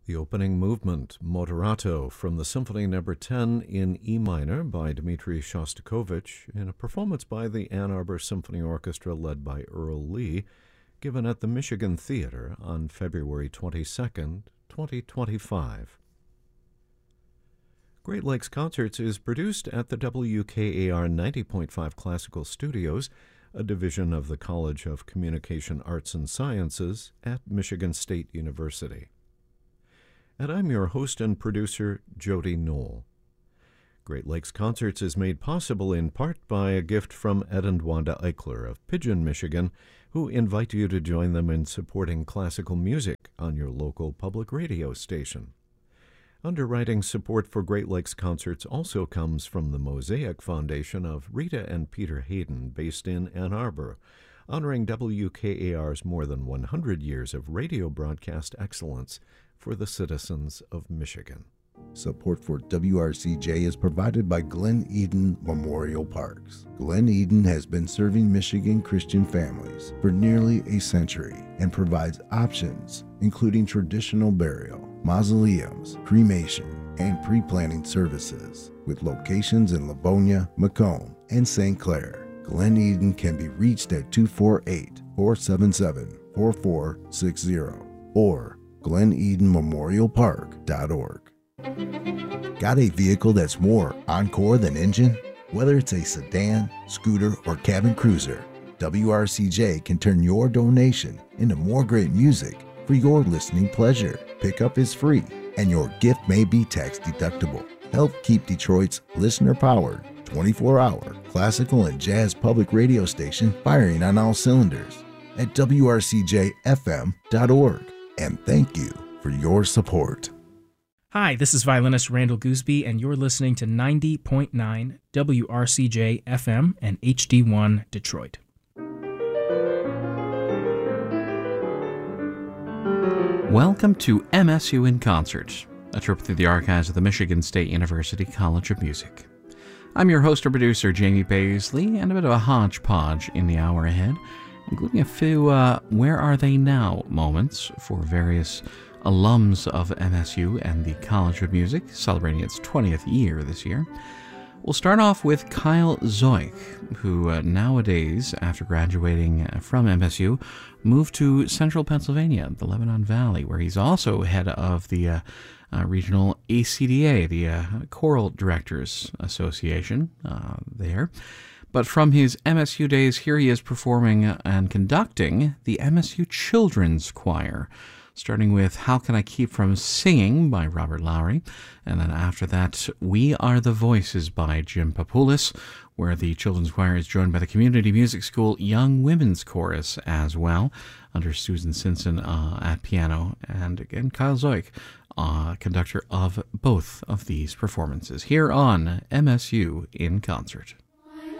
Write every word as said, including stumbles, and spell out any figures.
The opening movement, Moderato, from the Symphony Number ten in E minor by Dmitri Shostakovich, in a performance by the Ann Arbor Symphony Orchestra led by Earl Lee, given at the Michigan Theater on February twenty-second, twenty twenty-five. Great Lakes Concerts is produced at the W K A R ninety point five Classical Studios, a division of the College of Communication Arts and Sciences at Michigan State University. And I'm your host and producer, Jody Knoll. Great Lakes Concerts is made possible in part by a gift from Ed and Wanda Eichler of Pigeon, Michigan, who invite you to join them in supporting classical music on your local public radio station. Underwriting support for Great Lakes Concerts also comes from the Mosaic Foundation of Rita and Peter Hayden, based in Ann Arbor, honoring W K A R's more than one hundred years of radio broadcast excellence for the citizens of Michigan. Support for W R C J is provided by Glen Eden Memorial Parks. Glen Eden has been serving Michigan Christian families for nearly a century and provides options including traditional burial, mausoleums, cremation, and pre-planning services with locations in Livonia, Macomb, and Saint Clair. Glen Eden can be reached at two four eight, four seven seven, four four six zero or glen eden memorial park dot org. Got a vehicle that's more encore than engine? Whether it's a sedan, scooter, or cabin cruiser, W R C J can turn your donation into more great music for your listening pleasure. Pickup is free, and your gift may be tax deductible. Help keep Detroit's listener-powered, twenty-four hour classical and jazz public radio station firing on all cylinders at W R C J F M dot org. And thank you for your support. Hi, this is violinist Randall Gooseby, and you're listening to ninety point nine W R C J F M and H D one Detroit. Welcome to M S U in Concert, a trip through the archives of the Michigan State University College of Music. I'm your host and producer, Jamie Paisley, and a bit of a hodgepodge in the hour ahead, including a few uh, Where Are They Now moments for various alums of M S U and the College of Music, celebrating its twentieth year this year. We'll start off with Kyle Zoik, who uh, nowadays, after graduating from M S U, moved to central Pennsylvania, the Lebanon Valley, where he's also head of the uh, uh, regional A C D A, the uh, Choral Directors Association uh, there. But from his M S U days, here he is performing and conducting the M S U Children's Choir, starting with How Can I Keep From Singing by Robert Lowry, and then after that, We Are the Voices by Jim Papoulis, where the children's choir is joined by the Community Music School Young Women's Chorus as well, under Susan Simpson uh, at piano, and again, Kyle Zoik, uh, conductor of both of these performances, here on M S U in Concert.